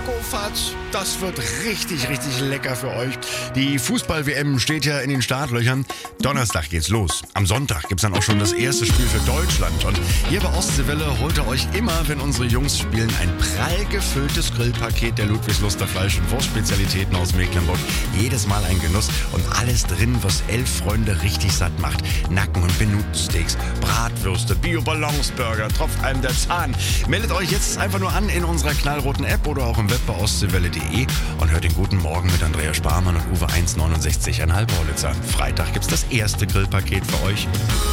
Taco-Fahrt, das wird richtig, richtig lecker für euch. Die Fußball-WM steht ja in den Startlöchern. Donnerstag geht's los. Am Sonntag gibt's dann auch schon das erste Spiel für Deutschland. Und hier bei Ostseewelle holt ihr euch immer, wenn unsere Jungs spielen, ein prall gefülltes Grillpaket der Ludwigsluster Fleisch- und Wurstspezialitäten aus Mecklenburg. Jedes Mal ein Genuss und alles drin, was 11 Freunde richtig satt macht. Nacken- und Minutensteaks, Bratwürste, Bio-Balance-Burger, tropft einem der Zahn. Meldet euch jetzt einfach nur an in unserer knallroten App oder auch im Web bei ostseewelle.de und hört den Guten Morgen mit Andreas Sparmann und Uwe 1,69,5 Hollitzer. Freitag gibt's das erste Grillpaket für euch.